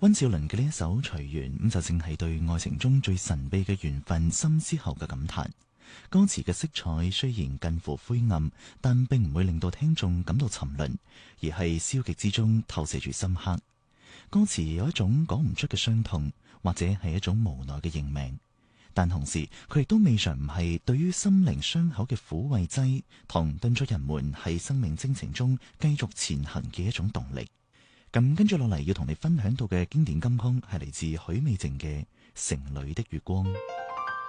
溫兆倫嘅呢一首《隨緣》咁就正係對愛情中最神秘嘅緣分深思後嘅感嘆。歌詞嘅色彩雖然近乎灰暗，但並唔會令到聽眾感到沉淪，而係消極之中透射住深刻。歌詞有一種講唔出嘅傷痛，或者係一種無奈嘅認命，但同時佢亦都未嘗唔係對於心靈傷口嘅撫慰劑，同敦促人們喺生命征程中繼續前行嘅一種動力。咁跟住落嚟要同你分享到嘅經典金曲係嚟自許美靜嘅《城裏的月光》。